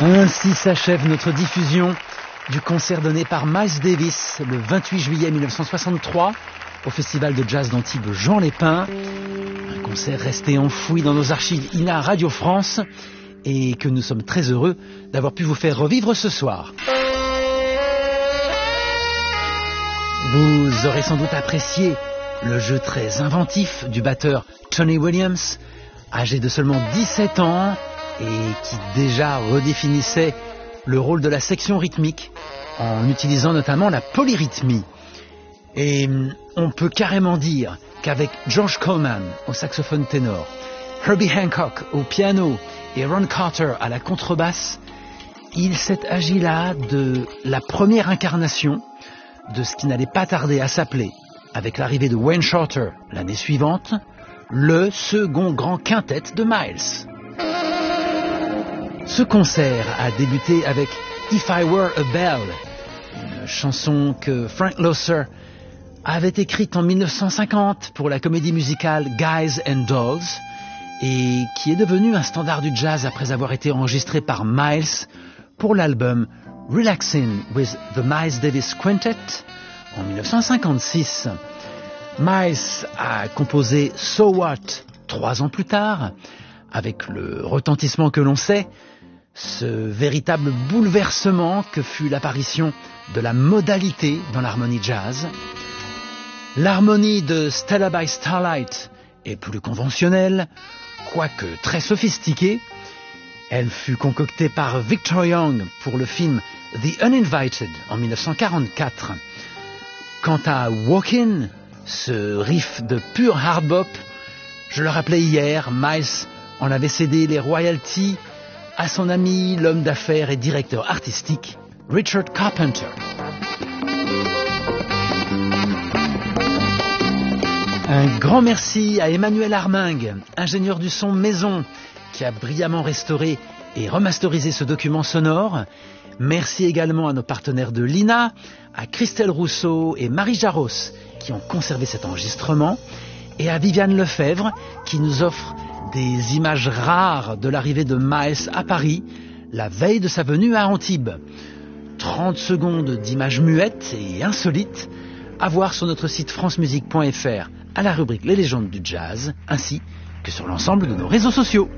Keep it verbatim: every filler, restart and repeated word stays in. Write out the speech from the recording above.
Ainsi s'achève notre diffusion du concert donné par Miles Davis le vingt-huit juillet mille neuf cent soixante-trois au Festival de Jazz d'Antibes Jean Lépin. Un concert resté enfoui dans nos archives I N A Radio France et que nous sommes très heureux d'avoir pu vous faire revivre ce soir. Vous aurez sans doute apprécié le jeu très inventif du batteur Tony Williams, âgé de seulement dix-sept ans et qui déjà redéfinissait le rôle de la section rythmique en utilisant notamment la polyrythmie. Et on peut carrément dire qu'avec George Coleman au saxophone ténor, Herbie Hancock au piano et Ron Carter à la contrebasse, il s'est agi là de la première incarnation de ce qui n'allait pas tarder à s'appeler, avec l'arrivée de Wayne Shorter l'année suivante, le second grand quintet de Miles. Ce concert a débuté avec If I Were a Bell, une chanson que Frank Loesser avait écrite en mille neuf cent cinquante pour la comédie musicale Guys and Dolls et qui est devenue un standard du jazz après avoir été enregistrée par Miles pour l'album Relaxin' with the Miles Davis Quintet en mille neuf cent cinquante-six. Miles a composé So What trois ans plus tard, avec le retentissement que l'on sait, ce véritable bouleversement que fut l'apparition de la modalité dans l'harmonie jazz. L'harmonie de Stella by Starlight est plus conventionnelle, quoique très sophistiquée. Elle fut concoctée par Victor Young pour le film The Uninvited en mille neuf cent quarante-quatre. Quant à Walkin', ce riff de pur hard bop, je le rappelais hier, Miles en avait cédé les royalties à son ami, l'homme d'affaires et directeur artistique, Richard Carpenter. Un grand merci à Emmanuel Armingue, ingénieur du son maison, qui a brillamment restauré et remasterisé ce document sonore. Merci également à nos partenaires de l'I N A, à Christelle Rousseau et Marie Jaros, qui ont conservé cet enregistrement, et à Viviane Lefebvre, qui nous offre des images rares de l'arrivée de Miles à Paris, la veille de sa venue à Antibes. trente secondes d'images muettes et insolites à voir sur notre site francemusique point f r à la rubrique Les légendes du jazz, ainsi que sur l'ensemble de nos réseaux sociaux.